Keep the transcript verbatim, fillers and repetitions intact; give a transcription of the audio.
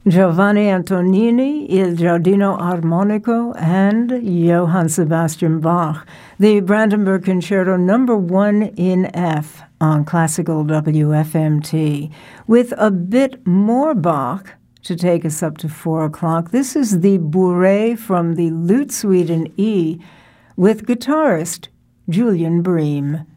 Giovanni Antonini, Il Giardino Armonico, and Johann Sebastian Bach. The Brandenburg Concerto number one in F on Classical W F M T. With a bit more Bach to take us up to four o'clock, this is the Bourrée from the Lute Suite in E with guitarist Julian Bream.